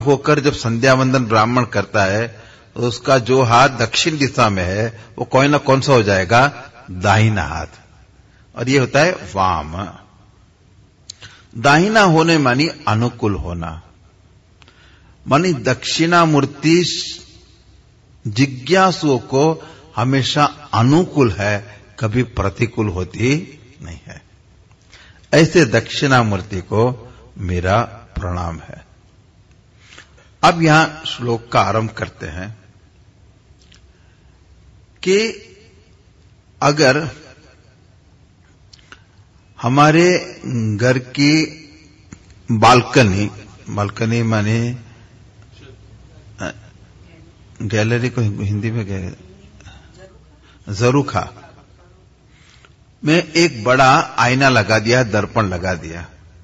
होकर जब संध्या वंदन ब्राह्मण करता है तो उसका जो हाथ दक्षिण दिशा में है वो कोई ना कौन सा हो जाएगा, दाहिना हाथ, और ये होता है वाम। दाहिना होने मानी अनुकूल होना, मानी दक्षिणामूर्ति जिज्ञासुओं को हमेशा अनुकूल है, कभी प्रतिकूल होती नहीं है। ऐसे दक्षिणामूर्ति को मेरा प्रणाम है। अब यहां श्लोक का आरंभ करते हैं कि अगर हमारे घर की बालकनी माने गैलरी को हिंदी में ज़रूखा में एक बड़ा आईना लगा दिया, दर्पण लगा दिया,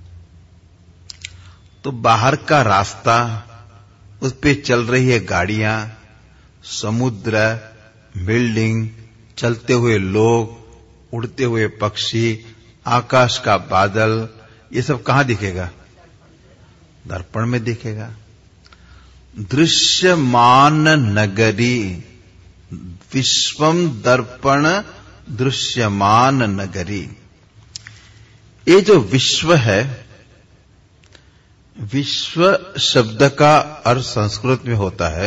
तो बाहर का रास्ता, उस पे चल रही है गाड़ियां, समुद्र, बिल्डिंग, चलते हुए लोग, उड़ते हुए पक्षी, आकाश का बादल, ये सब कहां दिखेगा? दर्पण में दिखेगा। दृश्यमान नगरी, विश्वम दर्पण दृश्यमान नगरी। ये जो विश्व है, विश्व शब्द का अर्थ संस्कृत में होता है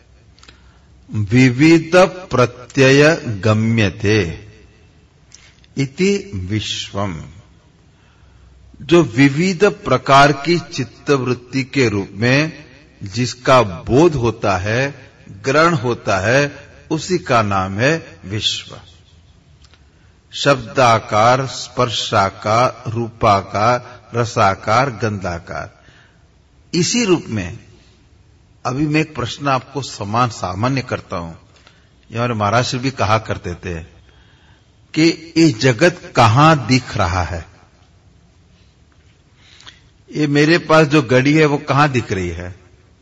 विविध प्रत्यय गम्यते इति विश्वम। जो विविध प्रकार की चित्तवृत्ति के रूप में जिसका बोध होता है, ग्रहण होता है, उसी का नाम है विश्व। शब्दाकार, स्पर्शाकार, रूपाकार, रसाकार, गंधाकार, इसी रूप में। अभी मैं एक प्रश्न आपको सामान्य करता हूं। ये हमारे महाराज श्री भी कहा करते थे कि ये जगत कहां दिख रहा है? ये मेरे पास जो घड़ी है वो कहां दिख रही है?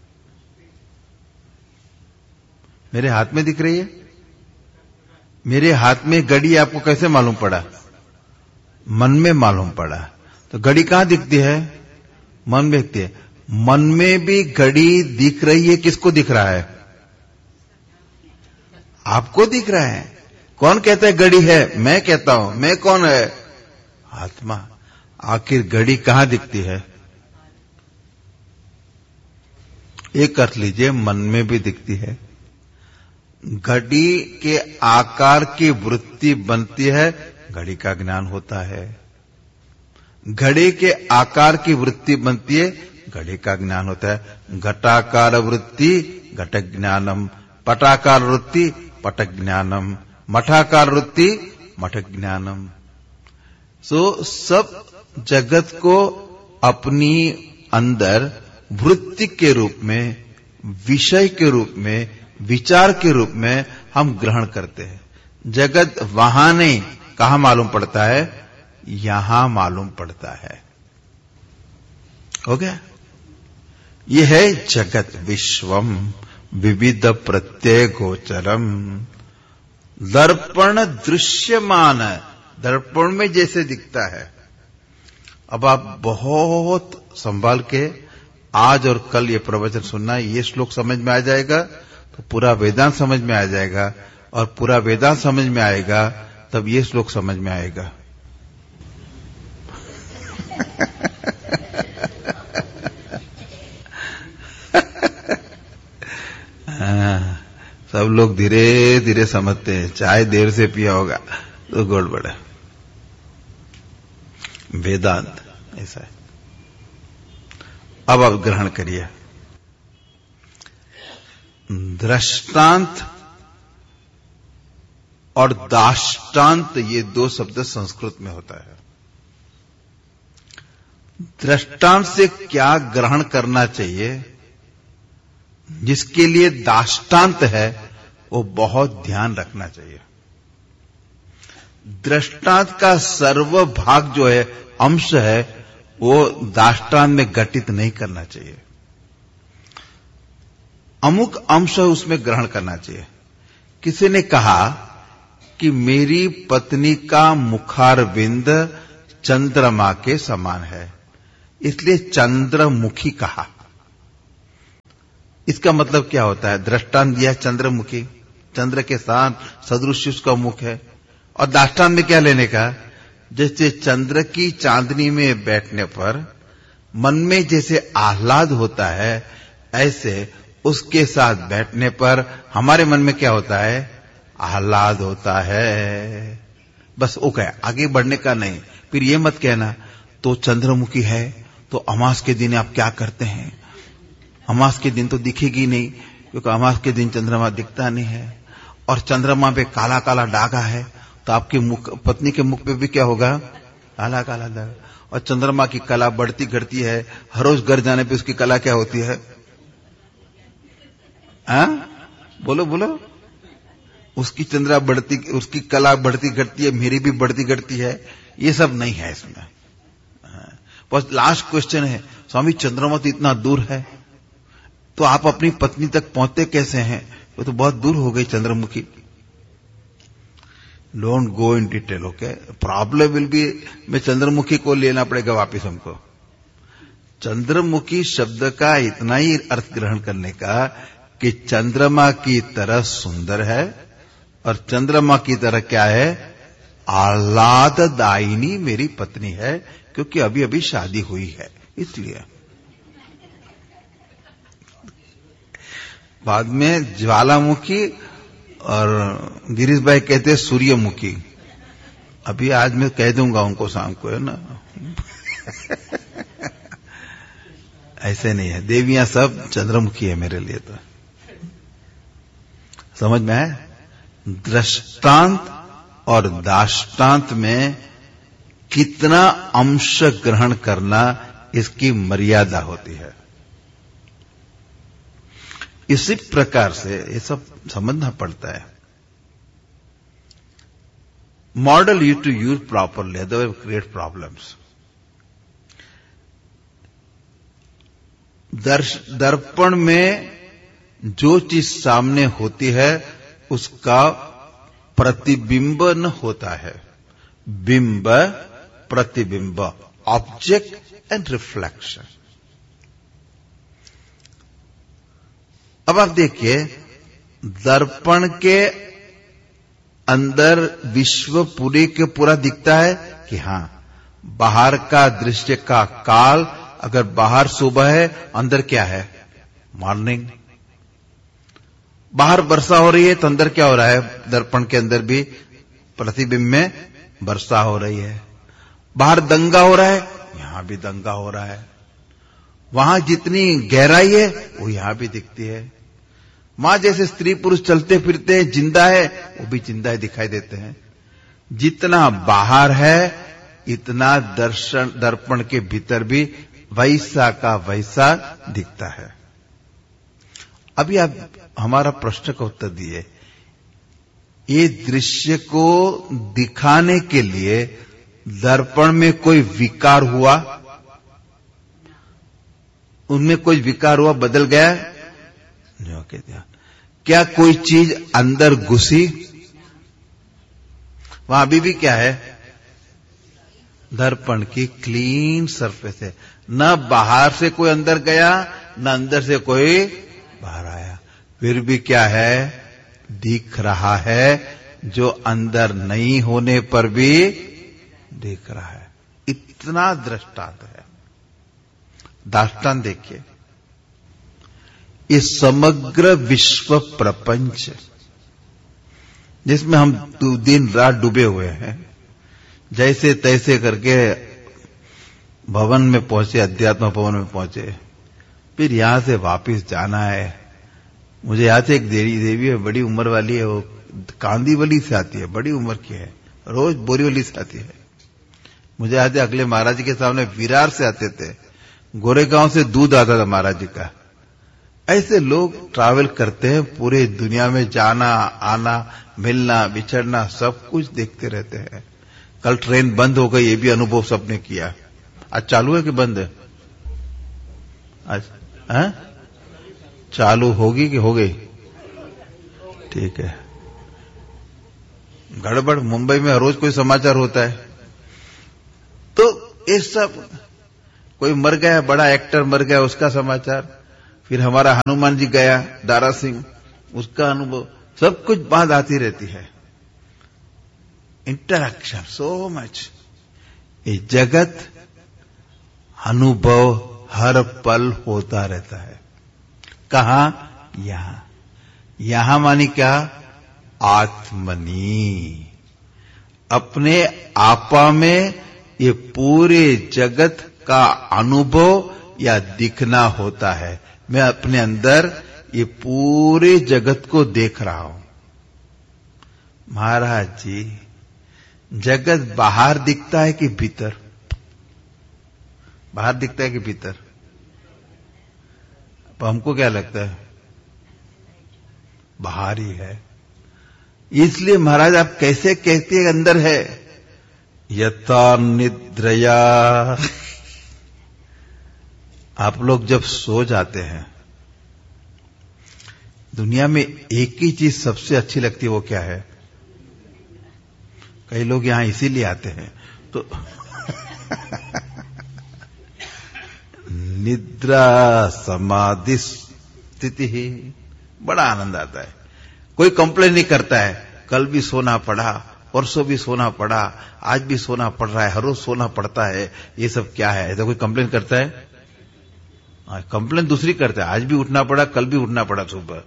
मेरे हाथ में दिख रही है। मेरे हाथ में घड़ी आपको कैसे मालूम पड़ा? मन में मालूम पड़ा। तो घड़ी कहां दिखती है? मन में दिखती है। मन में भी घड़ी दिख रही है, किसको दिख रहा है? आपको दिख रहा है। कौन कहता है घड़ी है? मैं कहता हूं। मैं कौन है? आत्मा। आखिर घड़ी कहां दिखती है? एक अर्थ लीजिए, मन में भी दिखती है। घड़ी के आकार की वृत्ति बनती है, घड़ी का ज्ञान होता है। घड़ी के आकार की वृत्ति बनती है, घड़ी का ज्ञान होता है। घटाकार वृत्ति घट ज्ञानम, पटाकार वृत्ति पट ज्ञानम, मठाकार वृत्ति मठ ज्ञानम। सब जगत को अपनी अंदर वृत्ति के रूप में, विषय के रूप में, विचार के रूप में हम ग्रहण करते हैं। जगत वहां नहीं, कहां मालूम पड़ता है? यहां मालूम पड़ता है। हो गया? यह है जगत। विश्वम विविध प्रत्यय गोचरम। दर्पण दृश्यमान, दर्पण में जैसे दिखता है। अब आप बहुत संभाल के आज और कल ये प्रवचन सुनना। ये श्लोक समझ में आ जाएगा तो पूरा वेदांत समझ में आ जाएगा, और पूरा वेदांत समझ में आएगा तब ये श्लोक समझ में आएगा। सब लोग धीरे धीरे समझते हैं। चाय देर से पिया होगा तो गड़बड़ है। वेदांत ऐसा है। अब आप ग्रहण करिए। दृष्टांत और दाष्टांत, ये दो शब्द संस्कृत में होता है। दृष्टांत से क्या ग्रहण करना चाहिए, जिसके लिए दाष्टांत है, वो बहुत ध्यान रखना चाहिए। दृष्टांत का सर्व भाग जो है, अंश है, वो दाष्टांत में घटित नहीं करना चाहिए। अमुक अंश उसमें ग्रहण करना चाहिए। किसी ने कहा कि मेरी पत्नी का मुखारविंद चंद्रमा के समान है, इसलिए चंद्रमुखी कहा। इसका मतलब क्या होता है? दृष्टांत दिया चंद्रमुखी, चंद्र के साथ सदृश उसका मुख है। और दाष्टांत में क्या लेने का? जैसे चंद्र की चांदनी में बैठने पर मन में जैसे आह्लाद होता है, ऐसे उसके साथ बैठने पर हमारे मन में क्या होता है? आह्लाद होता है। बस वो क्या, आगे बढ़ने का नहीं। फिर ये मत कहना तो चंद्रमुखी है तो अमास के दिन आप क्या करते हैं? अमास के दिन तो दिखेगी नहीं, क्योंकि अमास के दिन चंद्रमा दिखता नहीं है। और चंद्रमा पे काला काला दागा है तो आपके मुख, पत्नी के मुख पे भी क्या होगा? काला काला दागा। और चंद्रमा की कला बढ़ती घटती है, हर रोज घर जाने पे उसकी कला क्या होती है? बोलो बोलो। उसकी चंद्रा बढ़ती, उसकी कला बढ़ती घटती है, मेरी भी बढ़ती घटती है। ये सब नहीं है इसमें। बस लास्ट क्वेश्चन है, स्वामी चंद्रमा तो इतना दूर है तो आप अपनी पत्नी तक पहुंचते कैसे हैं? वो तो बहुत दूर हो गई Chandramukhi. Don't go in detail, okay? Problem will be, मैं चंद्रमुखी को लेना पड़ेगा वापिस हमको। चंद्रमुखी शब्द का इतना ही अर्थ ग्रहण करने का कि चंद्रमा की तरह सुंदर है और चंद्रमा की तरह क्या है? आह्लाददायिनी मेरी पत्नी है, क्योंकि अभी अभी शादी हुई है, इसलिए। बाद में ज्वालामुखी और गिरीश भाई कहते हैं सूर्यमुखी। अभी आज मैं कह दूंगा उनको शाम को, है ना? ऐसे नहीं है, देवियां सब चंद्रमुखी है मेरे लिए। तो समझ में है? दृष्टांत और दाष्टांत में कितना अंश ग्रहण करना, इसकी मर्यादा होती है। इसी प्रकार से ये सब समझना पड़ता है। Model you to use properly, otherwise create problems. दर्पण में जो चीज सामने होती है उसका प्रतिबिंब न होता है। बिंब, प्रतिबिंब, ऑब्जेक्ट एंड रिफ्लेक्शन। अब आप देखिए, दर्पण के अंदर विश्व पूरे के पूरा दिखता है कि हां, बाहर का दृश्य का काल, अगर बाहर सुबह है, अंदर क्या है? मॉर्निंग। बाहर वर्षा हो रही है तो अंदर क्या हो रहा है? दर्पण के अंदर भी प्रतिबिंब में वर्षा हो रही है। बाहर दंगा हो रहा है, यहां भी दंगा हो रहा है। वहां जितनी गहराई है वो यहां भी दिखती है। वहां जैसे स्त्री पुरुष चलते फिरते हैं, जिंदा है, वो भी जिंदा है, दिखाई देते हैं। जितना बाहर है इतना दर्पण के भीतर भी वैसा का वैसा दिखता है। अभी आप हमारा प्रश्न का उत्तर दिए। ये दृश्य को दिखाने के लिए दर्पण में कोई विकार हुआ? उनमें कोई विकार हुआ, बदल गया? क्या कोई चीज अंदर घुसी? वहां अभी भी क्या है? दर्पण की क्लीन सरफेस है। न बाहर से कोई अंदर गया, न अंदर से कोई बाहर आया। फिर भी क्या है? दिख रहा है, जो अंदर नहीं होने पर भी दिख रहा है। इतना दृष्टांत है। दाष्टांत देखिए, इस समग्र विश्व प्रपंच जिसमें हम दिन रात डूबे हुए हैं, जैसे तैसे करके भवन में पहुंचे, अध्यात्म भवन में पहुंचे, फिर यहां से वापस जाना है। मुझे याद है, एक देवी है, बड़ी उम्र वाली है, वो कांदीवली से आती है, बड़ी उम्र की है, रोज बोरीवली से आती है। मुझे याद है, अगले महाराज जी के सामने विरार से आते थे, गोरेगांव से दूध आता था महाराज जी का। ऐसे लोग ट्रैवल करते हैं, पूरे दुनिया में जाना आना, मिलना बिछड़ना, सब कुछ देखते रहते हैं। कल ट्रेन बंद हो गई, ये भी अनुभव सबने किया। आज चालू है कि बंद है? आज चालू होगी कि हो गई? ठीक है। गड़बड़, मुंबई में हर रोज कोई समाचार होता है। तो ये सब, कोई मर गया, बड़ा एक्टर मर गया, उसका समाचार, फिर हमारा हनुमान जी गया दारा सिंह, उसका अनुभव, सब कुछ बात आती रहती है। Interaction so much. ये जगत अनुभव हर पल होता रहता है। कहां? यहां। यहां मानी क्या? आत्मनि। अपने आपा में ये पूरे जगत का अनुभव या दिखना होता है। मैं अपने अंदर ये पूरे जगत को देख रहा हूं। महाराज जी, जगत बाहर दिखता है कि भीतर? बाहर दिखता है कि भीतर? तो हमको क्या लगता है? बाहर ही है। इसलिए महाराज आप कैसे कहते हैं अंदर है? यथा निद्रया। आप लोग जब सो जाते हैं, दुनिया में एक ही चीज सबसे अच्छी लगती है, वो क्या है? कई लोग यहां इसीलिए आते हैं तो निद्रा समाधि स्थिति ही बड़ा आनंद आता है। कोई कंप्लेन नहीं करता है, कल भी सोना पड़ा, परसों भी सोना पड़ा, आज भी सोना पड़ रहा है, हर रोज सोना पड़ता है, ये सब क्या है? ऐसा कोई कंप्लेन करता है? कंप्लेन दूसरी करता है, आज भी उठना पड़ा, कल भी उठना पड़ा सुबह।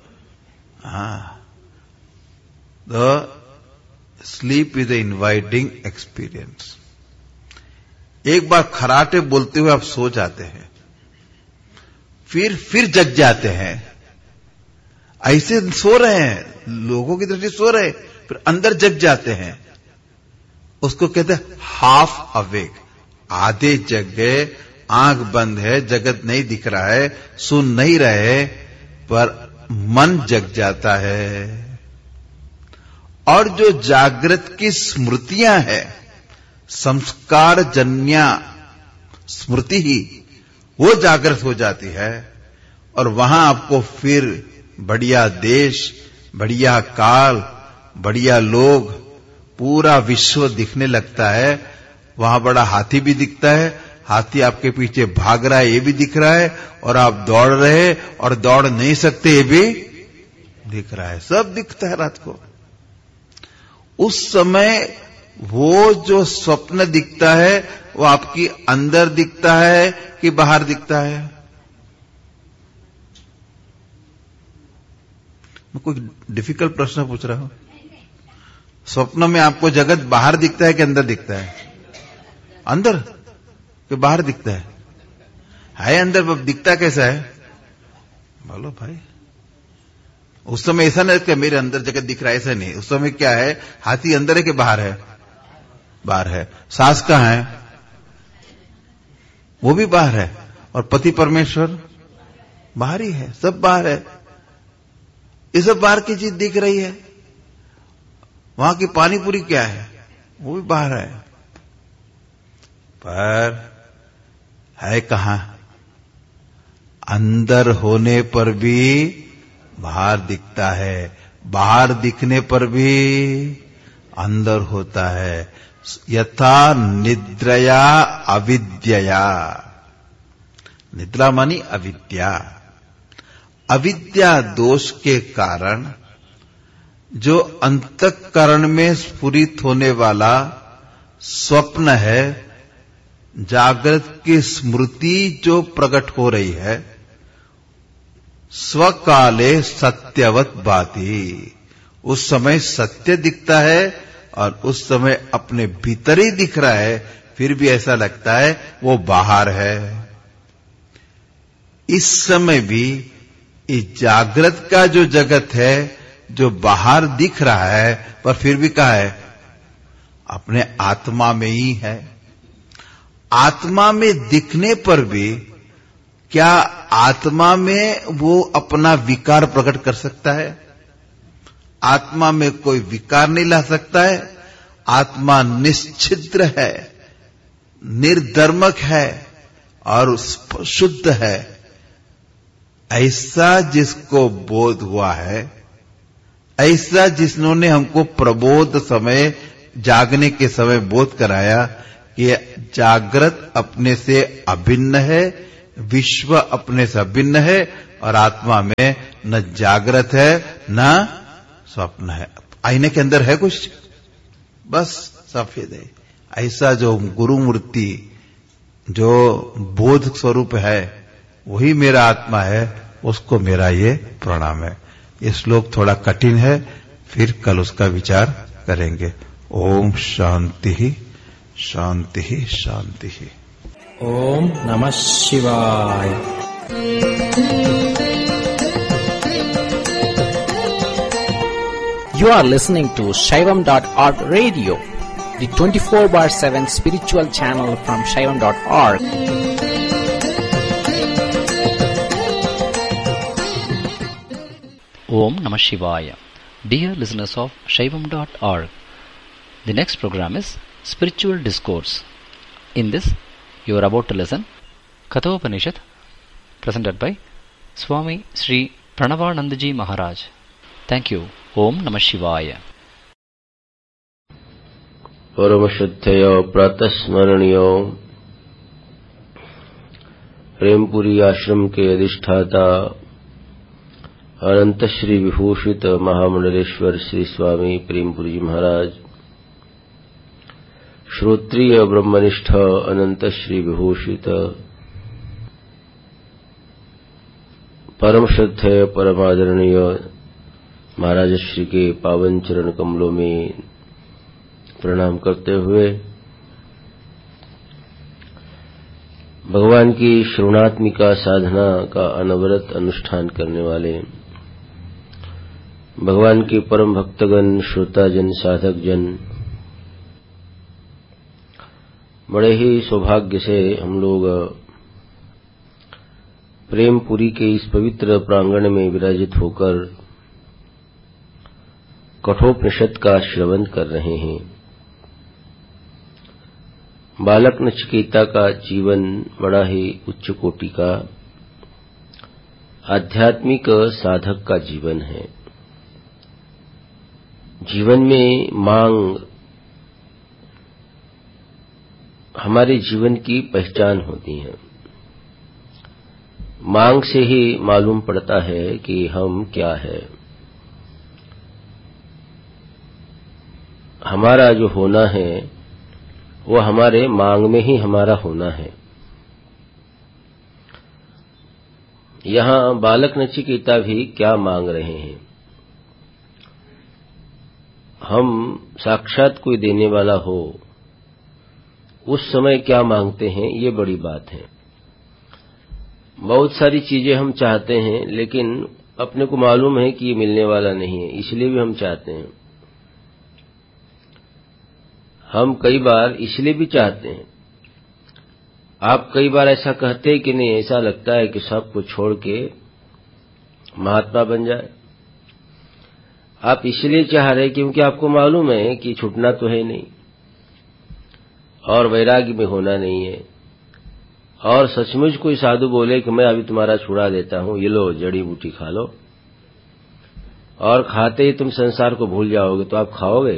The sleep is a inviting experience. एक बार खराटे बोलते हुए आप सो जाते हैं, फिर जग जाते हैं। ऐसे सो रहे हैं, लोगों की दृष्टि सो रहे, फिर अंदर जग जाते हैं। उसको कहते हैं हाफ अवेक। आधे जग गए, आंख बंद है, जगत नहीं दिख रहा है, सुन नहीं रहे, पर मन जग जाता है। और जो जागृत की स्मृतियां है, संस्कार जन्या स्मृति ही, वो जागृत हो जाती है। और वहां आपको फिर बढ़िया देश, बढ़िया काल, बढ़िया लोग, पूरा विश्व दिखने लगता है। वहां बड़ा हाथी भी दिखता है, हाथी आपके पीछे भाग रहा है ये भी दिख रहा है, और आप दौड़ रहे और दौड़ नहीं सकते ये भी दिख रहा है। सब दिखता है रात को। उस समय वो जो स्वप्न दिखता है वो आपकी अंदर दिखता है कि बाहर दिखता है? मैं कोई डिफिकल्ट प्रश्न पूछ रहा हूं। स्वप्न में आपको जगत बाहर दिखता है कि अंदर दिखता है? अंदर कि बाहर दिखता है अंदर। दिखता कैसा है बोलो भाई? उस समय ऐसा नहीं कि मेरे अंदर जगत दिख रहा है, ऐसा नहीं। उस समय क्या है? हाथी अंदर है कि बाहर है? बाहर है। सास कहां है? वो भी बाहर है। और पति परमेश्वर बाहर ही है, सब बाहर है। ये सब बाहर की चीज दिख रही है। वहां की पानी पूरी क्या है? वो भी बाहर है, पर है कहां? अंदर होने पर भी बाहर दिखता है, बाहर दिखने पर भी अंदर होता है। यथा निद्रया अविद्यया। निद्रा मानी अविद्या। अविद्या दोष के कारण जो अंतःकरण में स्फुरित होने वाला स्वप्न है, जागृत की स्मृति जो प्रकट हो रही है, स्वकाले सत्यवत भाति। उस समय सत्य दिखता है और उस समय अपने भीतर ही दिख रहा है, फिर भी ऐसा लगता है वो बाहर है। इस समय भी इस जागृत का जो जगत है, जो बाहर दिख रहा है, पर फिर भी कहाँ है? अपने आत्मा में ही है। आत्मा में दिखने पर भी क्या आत्मा में वो अपना विकार प्रकट कर सकता है? आत्मा में कोई विकार नहीं ला सकता है। आत्मा निश्चिद्र है, निर्धर्मक है और शुद्ध है। ऐसा जिसको बोध हुआ है, ऐसा जिन्होंने हमको प्रबोध समय, जागने के समय बोध कराया कि जागृत अपने से अभिन्न है, विश्व अपने से अभिन्न है और आत्मा में न जागृत है न स्वप्न है। आईने के अंदर है कुछ, बस सफेद है। ऐसा जो गुरु मूर्ति, जो बोध स्वरूप है, वही मेरा आत्मा है, उसको मेरा ये प्रणाम है। ये श्लोक थोड़ा कठिन है, फिर कल उसका विचार करेंगे। ओम शांति शांति शांति। ओम नमः शिवाय। You are listening to Shaivam.org radio, the 24/7 spiritual channel from Shaivam.org. Om Namah Shivaya. Dear listeners of Shaivam.org, the next program is Spiritual Discourse. In this, you are about to listen Kathopanishad, presented by Swami Sri Pranavanandaji Maharaj. Thank you. Om Namah Shivaya. परम शुद्धय प्रातस्मरणीय प्रेमपुरी आश्रम के अधिष्ठाता अनंत श्री विभूषित महामंडलेश्वर श्री स्वामी प्रेमपुरी जी महाराज, श्रोत्रिय ब्रह्मनिष्ठ अनंत श्री विभूषित परम श्रद्धेय परमादरणीय महाराज श्री के पावन चरण कमलों में प्रणाम करते हुए भगवान की श्रवणात्मिका साधना का अनवरत अनुष्ठान करने वाले भगवान के परम भक्तगण, श्रोताजन, साधकजन, बड़े ही सौभाग्य से हम लोग प्रेमपुरी के इस पवित्र प्रांगण में विराजित होकर कठोपनिषद का श्रवण कर रहे हैं। बालक नचिकेता का जीवन बड़ा ही उच्च कोटि का आध्यात्मिक साधक का जीवन है। जीवन में मांग हमारे जीवन की पहचान होती है। मांग से ही मालूम पड़ता है कि हम क्या है। हमारा जो होना है वो हमारे मांग में ही हमारा होना है। यहाँ बालक नचिकेता भी क्या मांग रहे हैं। हम साक्षात कोई देने वाला हो उस समय क्या मांगते हैं, ये बड़ी बात है। बहुत सारी चीजें हम चाहते हैं, लेकिन अपने को मालूम है कि ये मिलने वाला नहीं है, इसलिए भी हम चाहते हैं। हम कई बार इसलिए भी चाहते हैं। आप कई बार ऐसा कहते हैं कि नहीं, ऐसा लगता है कि सब कुछ छोड़ के महात्मा बन जाए। आप इसलिए चाह रहे क्योंकि आपको मालूम है कि छूटना तो है नहीं और वैराग्य में होना नहीं है। और सचमुच कोई साधु बोले कि मैं अभी तुम्हारा छुड़ा देता हूं, ये लो जड़ी बूटी खा लो, और खाते ही तुम संसार को भूल जाओगे, तो आप खाओगे?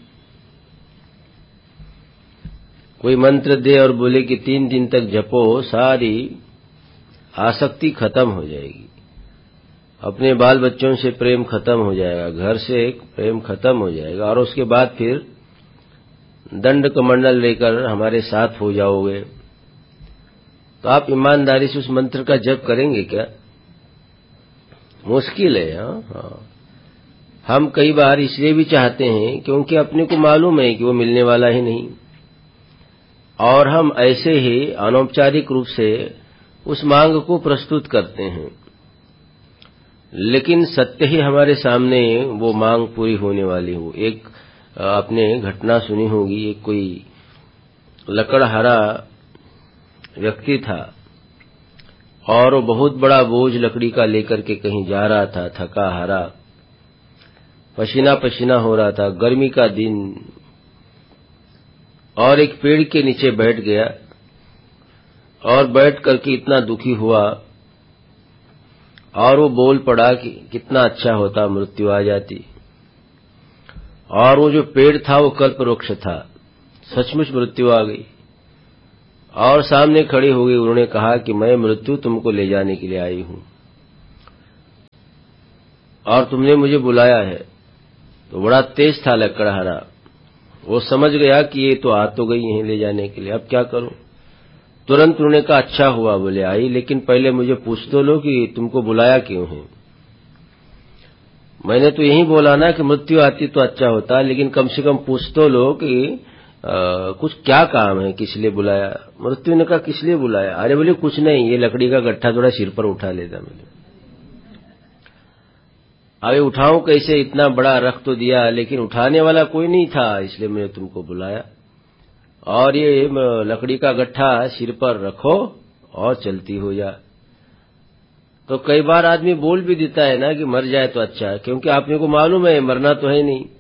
कोई मंत्र दे और बोले कि 3 दिन तक जपो, सारी आसक्ति खत्म हो जाएगी, अपने बाल बच्चों से प्रेम खत्म हो जाएगा, घर से प्रेम खत्म हो जाएगा, और उसके बाद फिर दंड कमंडल लेकर हमारे साथ हो जाओगे। तो आप ईमानदारी से उस मंत्र का जप करेंगे क्या? मुश्किल है। हाँ। हम कई बार इसलिए भी चाहते हैं क्योंकि अपने को मालूम है कि वो मिलने वाला ही नहीं, और हम ऐसे ही अनौपचारिक रूप से उस मांग को प्रस्तुत करते हैं। लेकिन सत्य ही हमारे सामने वो मांग पूरी होने वाली हो। एक आपने घटना सुनी होगी, एक कोई लकड़हारा व्यक्ति था और वो बहुत बड़ा बोझ लकड़ी का लेकर के कहीं जा रहा था, थका हारा, पसीना पसीना हो रहा था, गर्मी का दिन, और एक पेड़ के नीचे बैठ गया और बैठ करके इतना दुखी हुआ और वो बोल पड़ा कि कितना अच्छा होता मृत्यु आ जाती। और वो जो पेड़ था वो कल्पवृक्ष था, सचमुच मृत्यु आ गई और सामने खड़ी हो गई। उन्होंने कहा कि मैं मृत्यु तुमको ले जाने के लिए आई हूं। और तुमने मुझे बुलाया है। तो बड़ा तेज था लकड़हारा, वो समझ गया कि ये तो आ तो गई यहीं ले जाने के लिए, अब क्या करूं। तुरंत उन्होंने कहा अच्छा हुआ बोले आई, लेकिन पहले मुझे पूछ तो लो कि तुमको बुलाया क्यों है। मैंने तो यही बोला ना कि मृत्यु आती तो अच्छा होता, लेकिन कम से कम पूछ तो लो कि कुछ क्या काम है, किस लिए बुलाया। मृत्यु ने कहा किस लिए बुलाया। अरे बोले कुछ नहीं, ये लकड़ी का गट्ठा थोड़ा सिर पर उठा लेता मैंने। अबे उठाऊं कैसे, इतना बड़ा रख तो दिया, लेकिन उठाने वाला कोई नहीं था, इसलिए मैंने तुमको बुलाया। और ये लकड़ी का गट्ठा सिर पर रखो और चलती हो जा। तो कई बार आदमी बोल भी देता है ना कि मर जाए तो अच्छा है, क्योंकि आपने को मालूम है मरना तो है नहीं।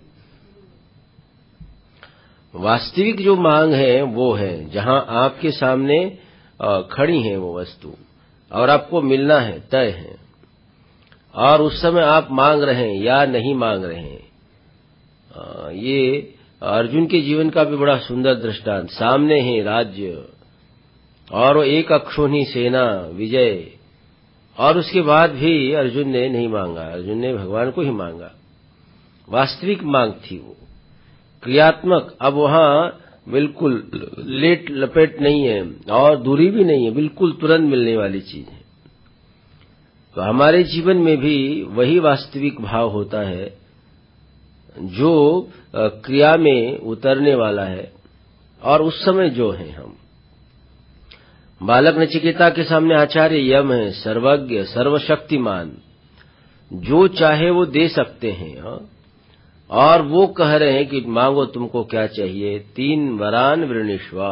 वास्तविक जो मांग है वो है जहां आपके सामने खड़ी है वो वस्तु और आपको मिलना है, तय है, और उस समय आप मांग रहे हैं या नहीं मांग रहे हैं। ये अर्जुन के जीवन का भी बड़ा सुंदर दृष्टांत। सामने है राज्य और एक अक्षोहिणी सेना विजय, और उसके बाद भी अर्जुन ने नहीं मांगा, अर्जुन ने भगवान को ही मांगा। वास्तविक मांग थी वो, क्रियात्मक। अब वहां बिल्कुल लेट लपेट नहीं है और दूरी भी नहीं है, बिल्कुल तुरंत मिलने वाली चीज है। तो हमारे जीवन में भी वही वास्तविक भाव होता है जो क्रिया में उतरने वाला है, और उस समय जो है हम। बालक नचिकेता के सामने आचार्य यम है, सर्वज्ञ सर्वशक्तिमान, जो चाहे वो दे सकते हैं। और वो कह रहे हैं कि मांगो तुमको क्या चाहिए, 3 वरान वृणीष्वा।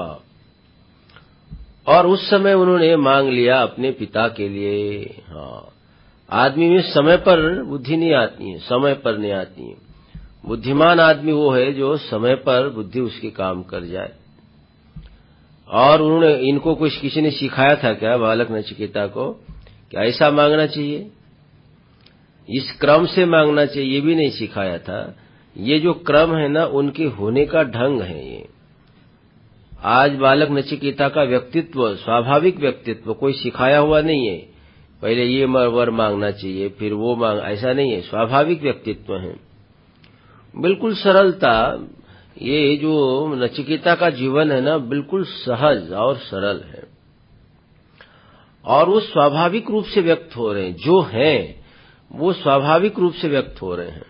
और उस समय उन्होंने मांग लिया अपने पिता के लिए। हाँ, आदमी में समय पर बुद्धि नहीं आती है, समय पर नहीं आती है। बुद्धिमान आदमी वो है जो समय पर बुद्धि उसकी काम कर जाए। और उन्होंने इनको कुछ किसी ने सिखाया था क्या, बालक नचिकेता को, क्या ऐसा मांगना चाहिए, इस क्रम से मांगना चाहिए, ये भी नहीं सिखाया था। ये जो क्रम है ना, उनके होने का ढंग है ये। आज बालक नचिकेता का व्यक्तित्व, स्वाभाविक व्यक्तित्व, कोई सिखाया हुआ नहीं है, पहले ये वर मांगना चाहिए फिर वो मांग, ऐसा नहीं है, स्वाभाविक व्यक्तित्व है, बिल्कुल सरलता। ये जो नचिकेता का जीवन है ना, बिल्कुल सहज और सरल है, और वो स्वाभाविक रूप से व्यक्त हो रहे हैं, जो हैं वो स्वाभाविक रूप से व्यक्त हो रहे हैं।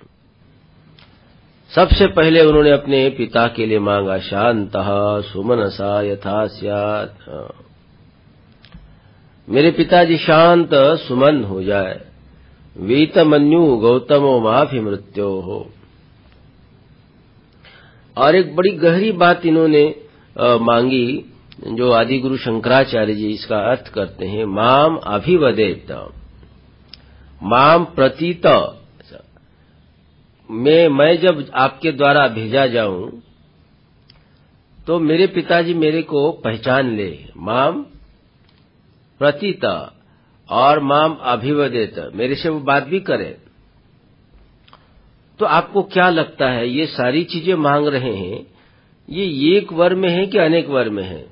सबसे पहले उन्होंने अपने पिता के लिए मांगा, शांतः सुमनसा यथा स्यात्। मेरे पिताजी शांत सुमन हो जाए, वीतमन्यु गौतमो माफि मृत्यो हो। और एक बड़ी गहरी बात इन्होंने मांगी, जो आदि गुरु शंकराचार्य जी इसका अर्थ करते हैं, माम अभिवदेत, माम प्रतीत। मैं जब आपके द्वारा भेजा जाऊं तो मेरे पिताजी मेरे को पहचान ले, माम प्रतीत, और माम अभिवदेत, मेरे से वो बात भी करे। तो आपको क्या लगता है, ये सारी चीजें मांग रहे हैं, ये एक वर में है कि अनेक वर में है।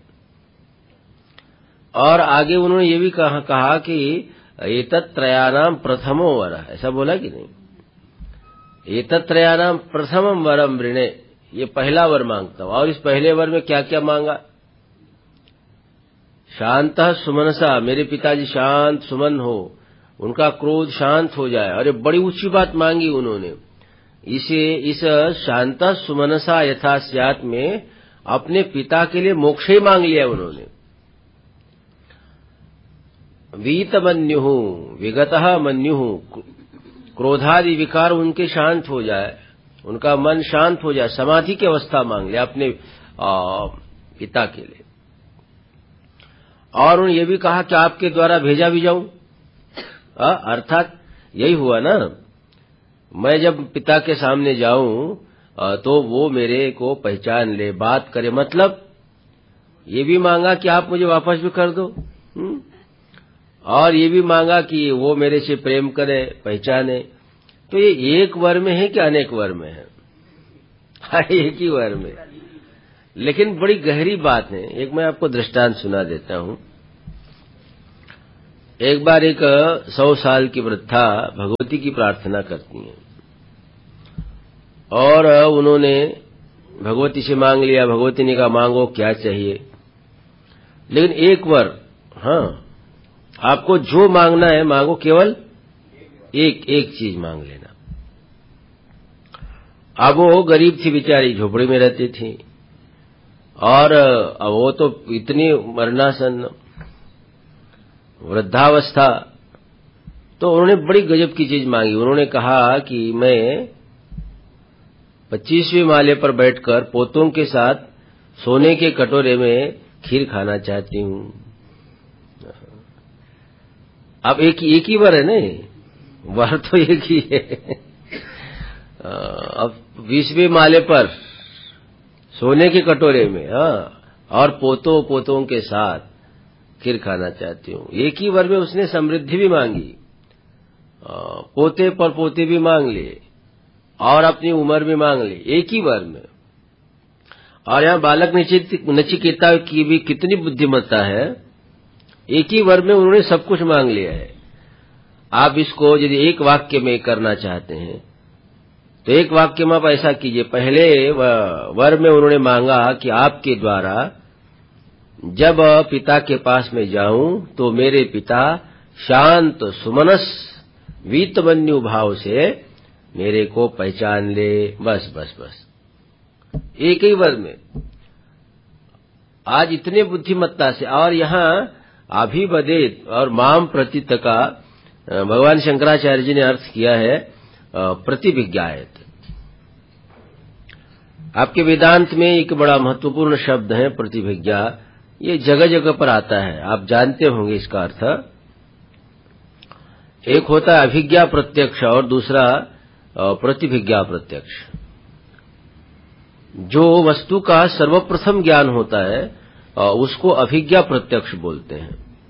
और आगे उन्होंने ये भी कहा कि एतत्त्रयाणाम प्रथमो वर, ऐसा बोला कि नहीं, एतत्त्रयाणाम प्रथमम वरम वृणे, ये पहला वर मांगता हूं। और इस पहले वर में क्या क्या मांगा, शांत सुमनसा, मेरे पिताजी शांत सुमन हो, उनका क्रोध शांत हो जाए। अरे बड़ी ऊंची बात मांगी उन्होंने। इस शांत सुमनसा यथा स्यात् में अपने पिता के लिए मोक्ष ही मांग लिया उन्होंने। वीतमन्युः विगतः मन्युः, क्रोधादि विकार उनके शांत हो जाए, उनका मन शांत हो जाए, समाधि की अवस्था मांग लिया अपने पिता के लिए। और उन्होंने ये भी कहा कि आपके द्वारा भेजा भी जाऊं, अर्थात यही हुआ ना, मैं जब पिता के सामने जाऊं तो वो मेरे को पहचान ले, बात करे। मतलब ये भी मांगा कि आप मुझे वापस भी कर दो, और ये भी मांगा कि वो मेरे से प्रेम करे, पहचाने। तो ये एक वर में है कि अनेक वर में है? एक ही वर में, लेकिन बड़ी गहरी बात है। एक मैं आपको दृष्टांत सुना देता हूं। एक बार एक 100 साल की वृद्धा भगवती की प्रार्थना करती हैं और उन्होंने भगवती से मांग लिया। भगवती ने कहा मांगो क्या चाहिए, लेकिन एक बार आपको जो मांगना है मांगो, केवल एक चीज मांग लेना। अब वो गरीब थी बेचारी, झोपड़ी में रहती थी और अब वो तो इतनी मरणासन वृद्धावस्था, तो उन्होंने बड़ी गजब की चीज मांगी। उन्होंने कहा कि मैं 25वें माले पर बैठकर पोतों के साथ सोने के कटोरे में खीर खाना चाहती हूं। अब एक ही बार है नहीं, बार तो एक ही है। अब 20वें माले पर सोने के कटोरे में और पोतों के साथ खीर खाना चाहती हूँ। एक ही बार में उसने समृद्धि भी मांगी, पोते पर पोते भी मांग लिए और अपनी उम्र भी मांग ली एक ही बार में। और यहाँ बालक नचिकेता की भी कितनी बुद्धिमत्ता है, एक ही बार में उन्होंने सब कुछ मांग लिया है। आप इसको यदि एक वाक्य में करना चाहते हैं तो एक वाक्य में आप ऐसा कीजिए। पहले वर में उन्होंने मांगा कि आपके द्वारा जब पिता के पास में जाऊं तो मेरे पिता शांत सुमनस वीतमन्यु भाव से मेरे को पहचान ले। बस बस बस एक ही बार में। आज इतने बुद्धिमत्ता से, और यहाँ अभिवदेत और माम प्रतीत का भगवान शंकराचार्य जी ने अर्थ किया है प्रतिभिज्ञायत। आपके वेदांत में एक बड़ा महत्वपूर्ण शब्द है प्रतिभिज्ञा। ये जगह जगह पर आता है, आप जानते होंगे इसका अर्थ। एक होता है अभिज्ञा प्रत्यक्ष और दूसरा प्रतिभिज्ञा प्रत्यक्ष। जो वस्तु का सर्वप्रथम ज्ञान होता है उसको अभिज्ञा प्रत्यक्ष बोलते हैं,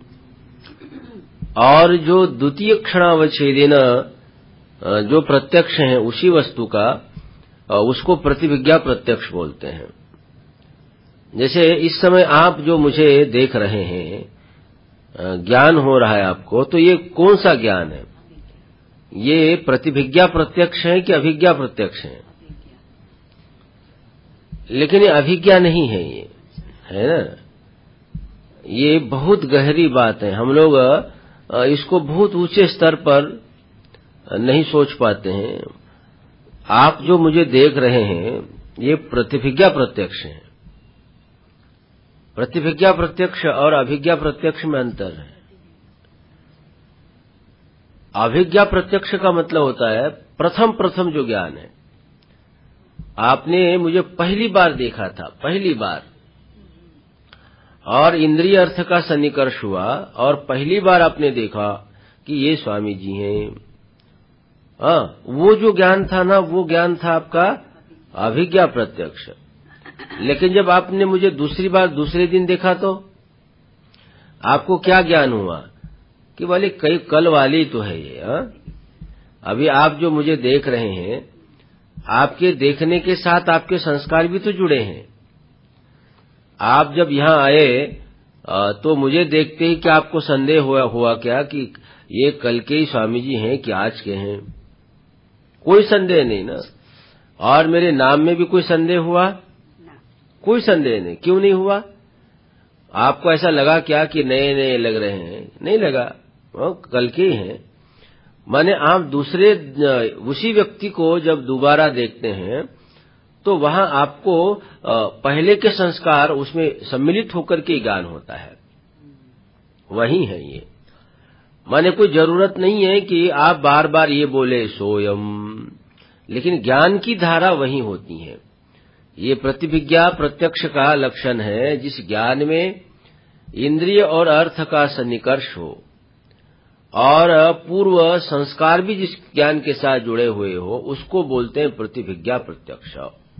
और जो द्वितीय क्षणावच्छेदेन जो प्रत्यक्ष है उसी वस्तु का उसको प्रतिभिज्ञा प्रत्यक्ष बोलते हैं। जैसे इस समय आप जो मुझे देख रहे हैं, ज्ञान हो रहा है आपको, तो ये कौन सा ज्ञान है? ये प्रतिभिज्ञा प्रत्यक्ष है कि अभिज्ञा प्रत्यक्ष है? लेकिन ये अभिज्ञा नहीं है, ये है ना। ये बहुत गहरी बात है, हम लोग इसको बहुत ऊंचे स्तर पर नहीं सोच पाते हैं। आप जो मुझे देख रहे हैं ये प्रतिभिज्ञा प्रत्यक्ष है। प्रतिभिज्ञा प्रत्यक्ष और अभिज्ञा प्रत्यक्ष में अंतर है। अभिज्ञा प्रत्यक्ष का मतलब होता है प्रथम जो ज्ञान है। आपने मुझे पहली बार देखा था, पहली बार, और इंद्रिय अर्थ का सन्निकर्ष हुआ और पहली बार आपने देखा कि ये स्वामी जी हैं। वो जो ज्ञान था ना, वो ज्ञान था आपका अभिज्ञा प्रत्यक्ष। लेकिन जब आपने मुझे दूसरी बार दूसरे दिन देखा तो आपको क्या ज्ञान हुआ कि वाले कल वाली तो है ये। अभी आप जो मुझे देख रहे हैं, आपके देखने के साथ आपके संस्कार भी तो जुड़े हैं। आप जब यहाँ आए तो मुझे देखते ही क्या आपको संदेह हुआ क्या कि ये कल के ही स्वामी जी हैं कि आज के हैं? कोई संदेह नहीं ना। और मेरे नाम में भी कोई संदेह हुआ? कोई संदेह नहीं। क्यों नहीं हुआ? आपको ऐसा लगा क्या कि नए नए लग रहे हैं? नहीं लगा, कल के ही हैं। माने आप दूसरे उसी व्यक्ति को जब दोबारा देखते हैं तो वहां आपको पहले के संस्कार उसमें सम्मिलित होकर के ज्ञान होता है। वही है ये। माने कोई जरूरत नहीं है कि आप बार बार ये बोले सोयम, लेकिन ज्ञान की धारा वही होती है। ये प्रतिभिज्ञा प्रत्यक्ष का लक्षण है, जिस ज्ञान में इंद्रिय और अर्थ का सन्निकर्ष हो और पूर्व संस्कार भी जिस ज्ञान के साथ जुड़े हुए हो, उसको बोलते हैं प्रतिभिज्ञा प्रत्यक्ष।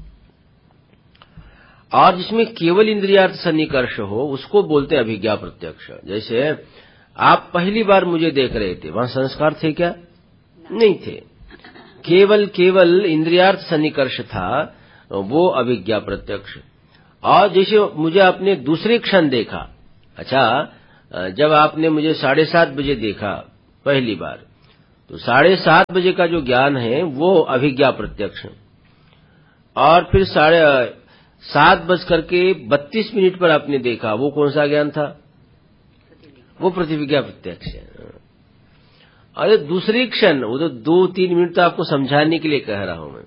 और जिसमें केवल इंद्रियार्थ सन्निकर्ष हो उसको बोलते हैं अभिज्ञा प्रत्यक्ष। जैसे आप पहली बार मुझे देख रहे थे, वहां संस्कार थे क्या? नहीं थे। केवल इंद्रियार्थ सन्निकर्ष था, वो अभिज्ञा प्रत्यक्ष। और जैसे मुझे आपने दूसरे क्षण देखा, अच्छा जब आपने मुझे 7:30 बजे देखा पहली बार, तो 7:30 बजे का जो ज्ञान है वो अभिज्ञा प्रत्यक्ष है। और फिर 7:32 पर आपने देखा, वो कौन सा ज्ञान था? वो प्रतिविज्ञा प्रत्यक्ष है। अरे दूसरी क्षण, वो तो 2-3 मिनट तो आपको समझाने के लिए कह रहा हूं मैं।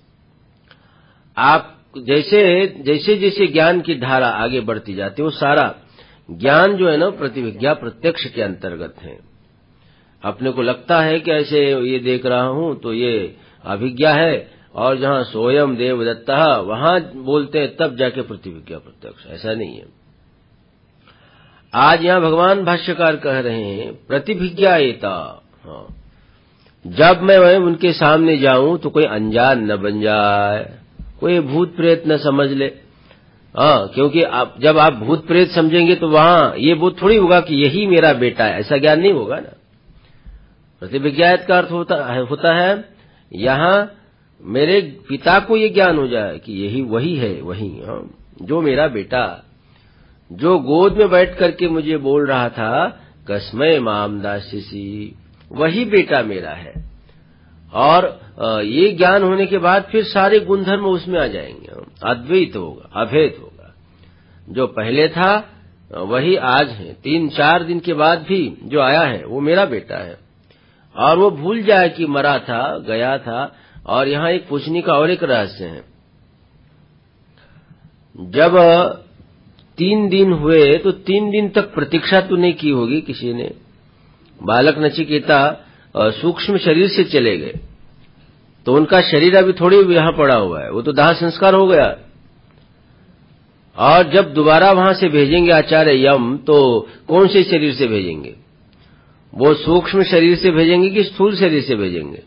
आप जैसे ज्ञान की धारा आगे बढ़ती जाती है, वो सारा ज्ञान जो है ना प्रतिविज्ञा प्रत्यक्ष के अंतर्गत है। अपने को लगता है कि ऐसे ये देख रहा हूं तो ये अभिज्ञा है, और जहां सोयम देवदत्ता वहां बोलते हैं तब जाके प्रतिविज्ञा प्रत्यक्ष। ऐसा नहीं है। आज यहां भगवान भाष्यकार कह रहे हैं प्रतिभिज्ञा एता। हाँ, जब मैं उनके सामने जाऊं तो कोई अनजान न बन जाए, कोई भूत प्रेत न समझ ले। हाँ, क्योंकि जब आप भूत प्रेत समझेंगे तो वहां ये बोध थोड़ी होगा कि यही मेरा बेटा है, ऐसा ज्ञान नहीं होगा ना। प्रतिविज्ञात का अर्थ होता है यहाँ मेरे पिता को ये ज्ञान हो जाए कि यही वही है, वही जो मेरा बेटा, जो गोद में बैठ करके मुझे बोल रहा था कस्मै माम दास्यसि, वही बेटा मेरा है। और ये ज्ञान होने के बाद फिर सारे गुणधर्म उसमें आ जाएंगे, अद्वैत होगा, अभेद होगा। जो पहले था वही आज है, 3-4 दिन के बाद भी जो आया है वो मेरा बेटा है। और वो भूल जाए कि मरा था, गया था। और यहाँ एक पूछने का और एक रहस्य है। जब 3 दिन हुए तो 3 दिन तक प्रतीक्षा तो नहीं की होगी किसी ने। बालक नचिकेता सूक्ष्म शरीर से चले गए, तो उनका शरीर अभी थोड़ी यहाँ पड़ा हुआ है, वो तो दाह संस्कार हो गया। और जब दोबारा वहां से भेजेंगे आचार्य यम, तो कौन से शरीर से भेजेंगे? वो सूक्ष्म शरीर से भेजेंगे कि स्थूल शरीर से भेजेंगे?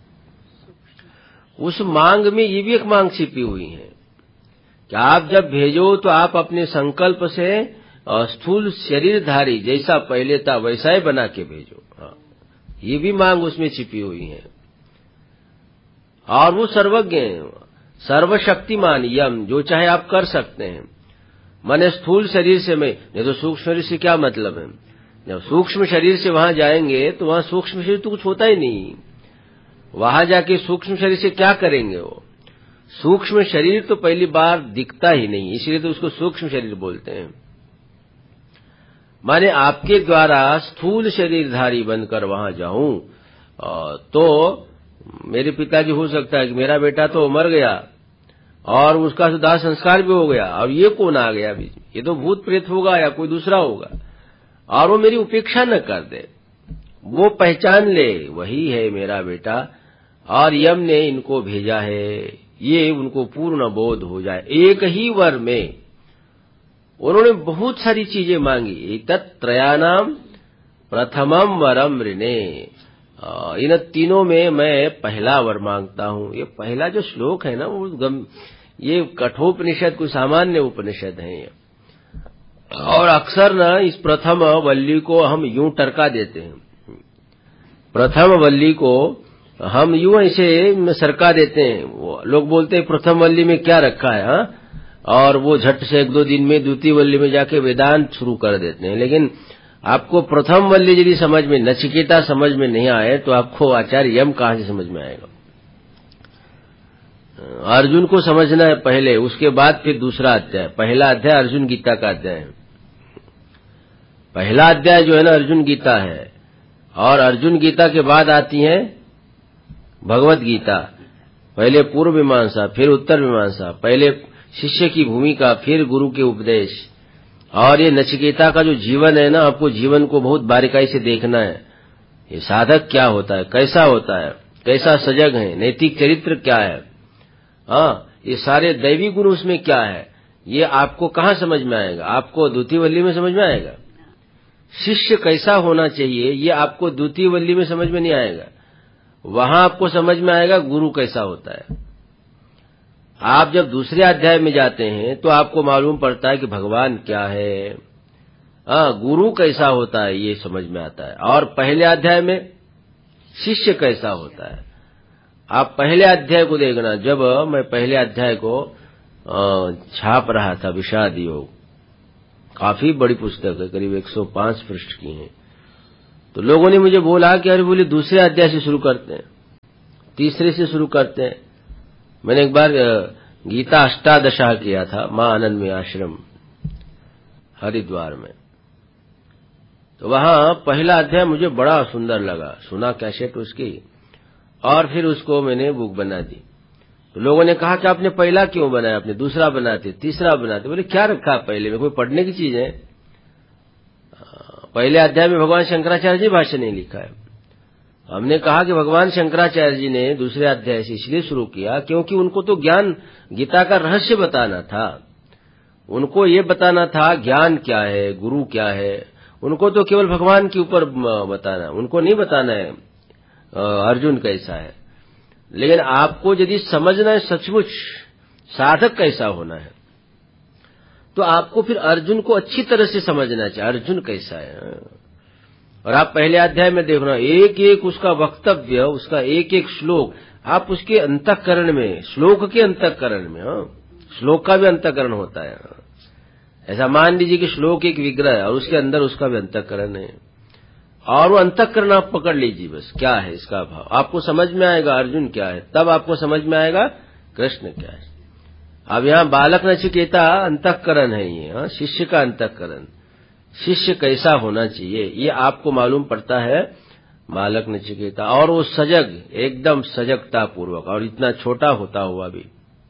उस मांग में ये भी एक मांग छिपी हुई है कि आप जब भेजो तो आप अपने संकल्प से स्थूल शरीरधारी जैसा पहले था वैसा ही बना के भेजो। हाँ, ये भी मांग उसमें छिपी हुई है। और वो सर्वज्ञ है, सर्वशक्तिमान यम, जो चाहे आप कर सकते हैं। माने स्थूल शरीर से मैं नहीं तो सूक्ष्म शरीर से क्या मतलब है? जब सूक्ष्म शरीर से वहां जाएंगे तो वहां सूक्ष्म शरीर तो कुछ होता ही नहीं। वहां जाके सूक्ष्म शरीर से क्या करेंगे? वो सूक्ष्म शरीर तो पहली बार दिखता ही नहीं, इसलिए तो उसको सूक्ष्म शरीर बोलते हैं। माने आपके द्वारा स्थूल शरीरधारी बनकर वहां जाऊं तो मेरे पिताजी हो सकता है कि मेरा बेटा तो मर गया और उसका तो दाह संस्कार भी हो गया, और ये कौन आ गया बीच में? ये तो भूत प्रेत होगा या कोई दूसरा होगा। और वो मेरी उपेक्षा न कर दे, वो पहचान ले वही है मेरा बेटा, और यम ने इनको भेजा है, ये उनको पूर्ण बोध हो जाए। एक ही वर में उन्होंने बहुत सारी चीजें मांगी। तत्त्रयानाम प्रथमम वरम ऋणे, इन तीनों में मैं पहला वर मांगता हूं। ये पहला जो श्लोक है ना, वो ये कठोपनिषद कोई सामान्य उपनिषद है। और अक्सर ना इस प्रथम वल्ली को हम यूं टरका देते हैं। प्रथम वल्ली को हम यूं ऐसे सरका देते हैं। लोग बोलते हैं प्रथम वल्ली में क्या रखा है, हाँ? और वो झट से 1-2 दिन में द्वितीय वल्ली में जाके वेदांत शुरू कर देते हैं। लेकिन आपको प्रथम वल्ली यदि समझ में, नचिकेता समझ में नहीं आए तो आपको आचार्य यम कहां से समझ में आएगा? अर्जुन को समझना है पहले, उसके बाद फिर दूसरा अध्याय। पहला अध्याय अर्जुन गीता का अध्याय है। पहला अध्याय जो है ना अर्जुन गीता है, और अर्जुन गीता के बाद आती है भगवत गीता। पहले पूर्व मीमांसा, फिर उत्तर मीमांसा, पहले शिष्य की भूमिका, फिर गुरु के उपदेश। और ये नचिकेता का जो जीवन है ना, आपको जीवन को बहुत बारीकाई से देखना है। ये साधक क्या होता है, कैसा होता है, कैसा सजग है, नैतिक चरित्र क्या है, हाँ, ये सारे दैवी गुण उसमें क्या है, ये आपको कहाँ समझ में आएगा? आपको द्वितीय वल्ली में समझ में आएगा। शिष्य कैसा होना चाहिए ये आपको द्वितीय वल्ली में समझ में नहीं आएगा। वहां आपको समझ में आएगा गुरु कैसा होता है। आप जब दूसरे अध्याय में जाते हैं तो आपको मालूम पड़ता है कि भगवान क्या है, गुरु कैसा होता है, ये समझ में आता है। और पहले अध्याय में शिष्य कैसा होता है। आप पहले अध्याय को देखना। जब मैं पहले अध्याय को छाप रहा था, विषाद योग, काफी बड़ी पुस्तक है, करीब 105 पृष्ठ की है। तो लोगों ने मुझे बोला कि अरे बोले दूसरे अध्याय से शुरू करते हैं, तीसरे से शुरू करते हैं। मैंने एक बार गीता अष्टादशा किया था मां आनंदमयी आश्रम हरिद्वार में, तो वहां पहला अध्याय मुझे बड़ा सुंदर लगा, सुना कैसेट उसकी, और फिर उसको मैंने बुक बना दी। तो लोगों ने कहा कि आपने पहला क्यों बनाया, आपने दूसरा बनाते, तीसरा बनाते। बोले क्या रखा पहले में, कोई पढ़ने की चीज है? पहले अध्याय में भगवान शंकराचार्य जी भाष्य नहीं लिखा है। हमने कहा कि भगवान शंकराचार्य जी ने दूसरे अध्याय से इसलिए शुरू किया क्योंकि उनको तो ज्ञान, गीता का रहस्य बताना था, उनको ये बताना था ज्ञान क्या है, गुरु क्या है। उनको तो केवल भगवान के ऊपर बताना, उनको नहीं बताना है अर्जुन कैसा है। लेकिन आपको यदि समझना है सचमुच साधक कैसा होना है, तो आपको फिर अर्जुन को अच्छी तरह से समझना चाहिए, अर्जुन कैसा है। और आप पहले अध्याय में देखना, एक एक उसका वक्तव्य, उसका एक एक श्लोक, आप उसके अंतःकरण में, श्लोक के अंतःकरण में, श्लोक का भी अंतःकरण होता है। ऐसा मान लीजिए कि श्लोक एक विग्रह है और उसके अंदर उसका भी अंतःकरण है, और वो अंतःकरण आप पकड़ लीजिए, बस क्या है इसका भाव, आपको समझ में आएगा अर्जुन क्या है, तब आपको समझ में आएगा कृष्ण क्या है। अब यहाँ बालक नचिकेता अंतःकरण है, ये शिष्य का अंतःकरण, शिष्य कैसा होना चाहिए ये आपको मालूम पड़ता है बालक नचिकेता। और वो सजग, एकदम सजगता पूर्वक, और इतना छोटा होता हुआ भी।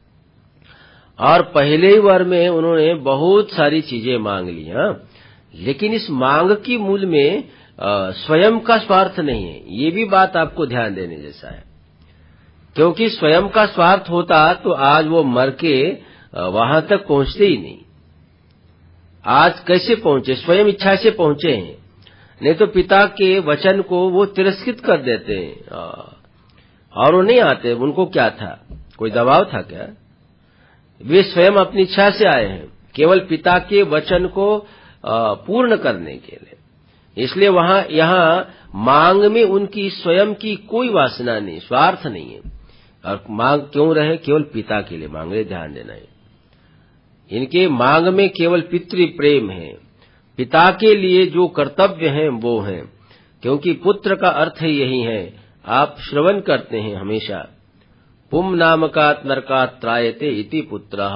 और पहले ही वर में उन्होंने बहुत सारी चीजें मांग ली, लेकिन इस मांग की मूल में स्वयं का स्वार्थ नहीं है, ये भी बात आपको ध्यान देने जैसा है। क्योंकि स्वयं का स्वार्थ होता तो आज वो मर के वहां तक पहुंचते ही नहीं। आज कैसे पहुंचे, स्वयं इच्छा से पहुंचे हैं, नहीं तो पिता के वचन को वो तिरस्कृत कर देते हैं और वो नहीं आते। उनको क्या था, कोई दबाव था क्या? वे स्वयं अपनी इच्छा से आए हैं, केवल पिता के वचन को पूर्ण करने के लिए। इसलिए यहाँ मांग में उनकी स्वयं की कोई वासना नहीं, स्वार्थ नहीं है। और मांग क्यों रहे, केवल पिता के लिए मांग रहे, ध्यान देना है। इनके मांग में केवल पितृ प्रेम है, पिता के लिए जो कर्तव्य हैं वो हैं। क्योंकि पुत्र का अर्थ यही है, आप श्रवण करते हैं हमेशा, पुम नामकात् नरकात् त्रायते इति पुत्रः।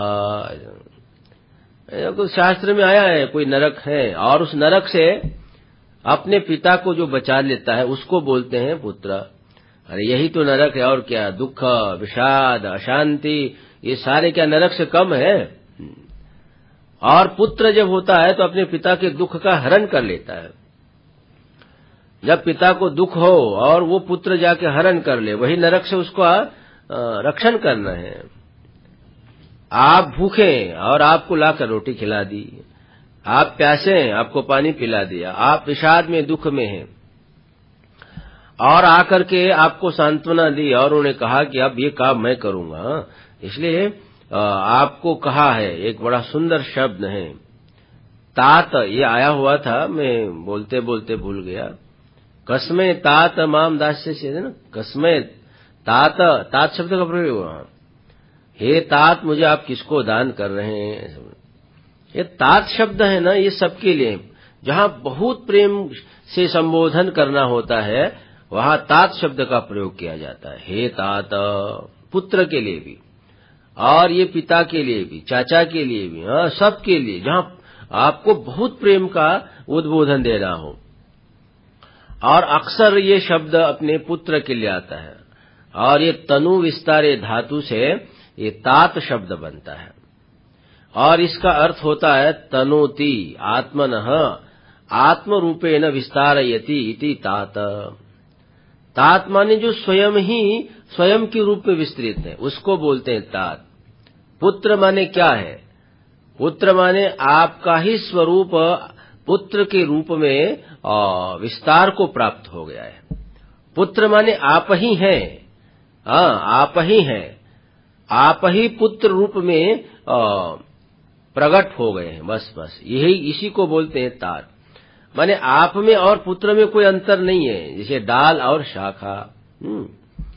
कुछ शास्त्र में आया है, कोई नरक है और उस नरक से अपने पिता को जो बचा लेता है उसको बोलते हैं पुत्र। अरे यही तो नरक है, और क्या, दुख, विषाद, अशांति, ये सारे क्या नरक से कम है? और पुत्र जब होता है तो अपने पिता के दुख का हरण कर लेता है। जब पिता को दुख हो और वो पुत्र जाके हरण कर ले, वही नरक से उसका रक्षण करना है। आप भूखे और आपको लाकर रोटी खिला दी, आप प्यासे हैं, आपको पानी पिला दिया, आप विषाद में, दुख में हैं, और आकर के आपको सांत्वना दी और उन्होंने कहा कि अब ये काम मैं करूंगा। इसलिए आपको कहा है, एक बड़ा सुंदर शब्द है तात, ये आया हुआ था, मैं बोलते बोलते भूल गया। कस्मे तात माम दास्य से ना, कस्मे तात, तात शब्द का प्रयोग हुआ, हे तात मुझे आप किसको दान कर रहे हैं। ये तात शब्द है ना, ये सबके लिए, जहां बहुत प्रेम से संबोधन करना होता है वहां तात शब्द का प्रयोग किया जाता है। हे तात, पुत्र के लिए भी, और ये पिता के लिए भी, चाचा के लिए भी, सबके लिए, जहां आपको बहुत प्रेम का उद्बोधन देना हो। और अक्सर ये शब्द अपने पुत्र के लिए आता है, और ये तनु विस्तारे धातु से ये तात शब्द बनता है, और इसका अर्थ होता है तनोति आत्मनः आत्म रूपेण विस्तारयति इति तात। तात माने जो स्वयं ही स्वयं के रूप में विस्तृत है, उसको बोलते हैं तात। पुत्र माने क्या है, पुत्र माने आपका ही स्वरूप पुत्र के रूप में विस्तार को प्राप्त हो गया है। पुत्र माने आप ही हैं, आप ही हैं, आप ही पुत्र रूप में प्रकट हो गए हैं, बस यही, इसी को बोलते हैं तात। माने आप में और पुत्र में कोई अंतर नहीं है, जैसे डाल और शाखा,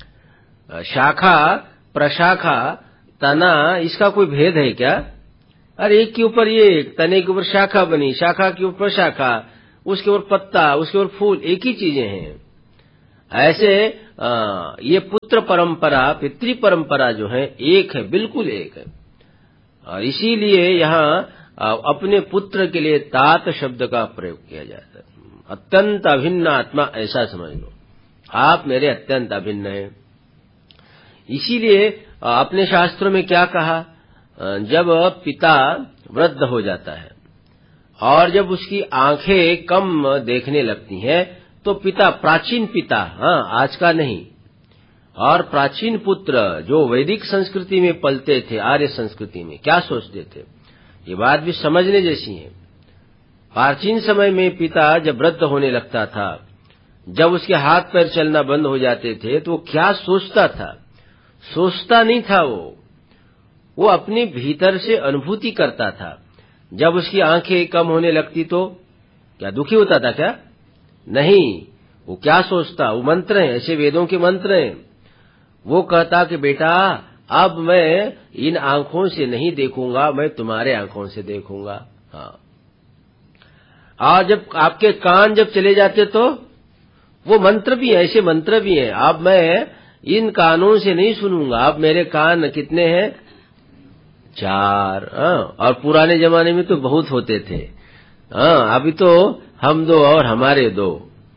शाखा प्रशाखा तना, इसका कोई भेद है क्या? अरे एक के ऊपर एक, तने के ऊपर शाखा बनी, शाखा के ऊपर शाखा, उसके ऊपर पत्ता, उसके ऊपर फूल, एक ही चीजें हैं। ऐसे ये पुत्र परंपरा, पितृ परंपरा जो है एक है, बिल्कुल एक है। और इसीलिए यहाँ अपने पुत्र के लिए तात शब्द का प्रयोग किया जाता है। अत्यंत अभिन्न आत्मा, ऐसा समझ लो, आप मेरे अत्यंत अभिन्न हैं। इसीलिए अपने शास्त्रों में क्या कहा, जब पिता वृद्ध हो जाता है और जब उसकी आंखें कम देखने लगती हैं तो पिता, प्राचीन पिता, आज का नहीं, और प्राचीन पुत्र जो वैदिक संस्कृति में पलते थे, आर्य संस्कृति में, क्या सोचते थे, ये बात भी समझने जैसी है। प्राचीन समय में पिता जब वृद्ध होने लगता था, जब उसके हाथ पैर चलना बंद हो जाते थे, तो वो क्या सोचता था? सोचता नहीं था, वो अपने भीतर से अनुभूति करता था। जब उसकी आंखें कम होने लगती तो क्या दुखी होता था क्या? नहीं, वो क्या सोचता, वो मंत्र हैं, ऐसे वेदों के मंत्र हैं। वो कहता कि बेटा अब मैं इन आंखों से नहीं देखूंगा, मैं तुम्हारे आंखों से देखूंगा। हाँ, और जब आपके कान जब चले जाते तो वो मंत्र भी है, ऐसे मंत्र भी हैं, अब मैं इन कानों से नहीं सुनूंगा, अब मेरे कान कितने हैं? 4। और पुराने जमाने में तो बहुत होते थे। अभी तो हम 2 और हमारे 2,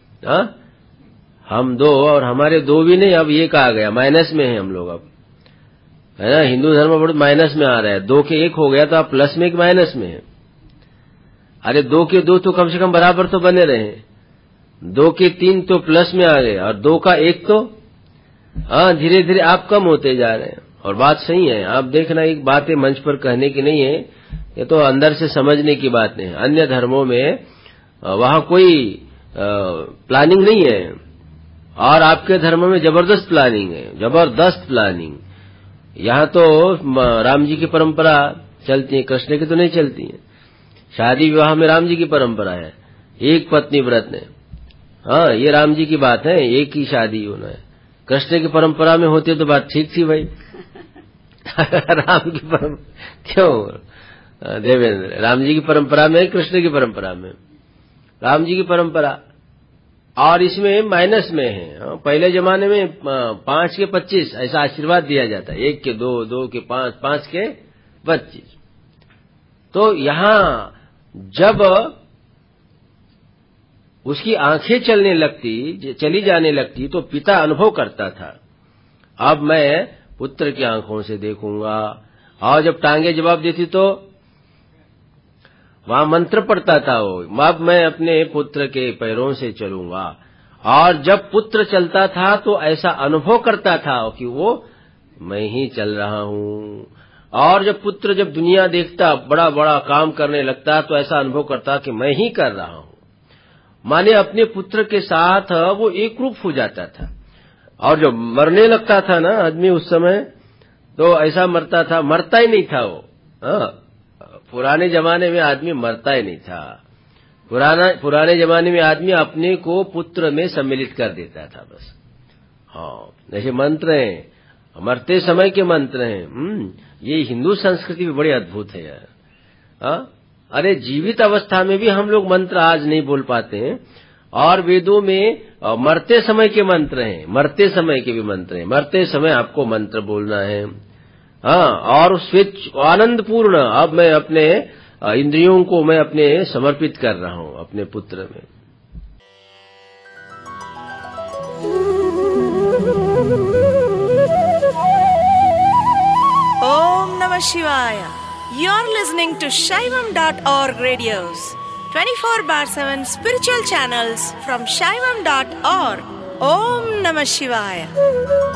हम 2 और हमारे 2 भी नहीं, अब ये कहा गया, माइनस में है हम लोग अब, है ना। हिंदू धर्म बहुत माइनस में आ रहा है, 2 के 1 हो गया तो आप प्लस में 1 माइनस में है। अरे 2 के 2 तो कम से कम बराबर तो बने रहे, 2 के 3 तो प्लस में आ गए, और 2 का 1 तो धीरे धीरे आप कम होते जा रहे हैं। और बात सही है, आप देखना, एक बात है मंच पर कहने की नहीं है, ये तो अंदर से समझने की बात है। अन्य धर्मों में वहां कोई प्लानिंग नहीं है, और आपके धर्म में जबरदस्त प्लानिंग है, जबरदस्त प्लानिंग। यहाँ तो राम जी की परंपरा चलती है, कृष्ण की तो नहीं चलती है। शादी विवाह में राम जी की परंपरा है, एक पत्नी व्रत ने, ये राम जी की बात है, एक ही शादी होना है। कृष्ण की परंपरा में होती तो बात ठीक थी भाई। राम की परंपरा क्यों देवेंद्र, राम जी की परंपरा में, कृष्ण की परंपरा में, राम जी की परंपरा, और इसमें माइनस में है। पहले जमाने में 5 के 25 ऐसा आशीर्वाद दिया जाता है, 1 के 2, 2 के 5, 5 के 25। तो यहाँ जब उसकी आंखें चली जाने लगती तो पिता अनुभव करता था, अब मैं पुत्र की आंखों से देखूंगा। और जब टांगे जवाब देती तो वहां मंत्र पढ़ता था, वो अब मैं अपने पुत्र के पैरों से चलूंगा। और जब पुत्र चलता था तो ऐसा अनुभव करता था कि वो मैं ही चल रहा हूँ। और जब पुत्र जब दुनिया देखता, बड़ा बड़ा काम करने लगता, तो ऐसा अनुभव करता कि मैं ही कर रहा हूँ। माने अपने पुत्र के साथ वो एक रूप हो जाता था। और जब मरने लगता था ना आदमी उस समय, तो ऐसा मरता था, मरता ही नहीं था वो। पुराने जमाने में आदमी मरता ही नहीं था। पुराने जमाने में आदमी अपने को पुत्र में सम्मिलित कर देता था बस। जैसे मंत्र हैं, मरते समय के मंत्र हैं। ये हिंदू संस्कृति भी बड़ी अद्भुत है यार। अरे जीवित अवस्था में भी हम लोग मंत्र आज नहीं बोल पाते हैं, और वेदों में मरते समय के मंत्र हैं, मरते समय के भी मंत्र हैं। मरते समय आपको मंत्र बोलना है। और स्वेच्छ आनंद पूर्ण, अब मैं अपने इंद्रियों को मैं अपने समर्पित कर रहा हूँ अपने पुत्र में। Om Namah Shivaya. You're listening to Shaivam.org radios, 24/7 spiritual channels from Shaivam.org. Om Namah Shivaya.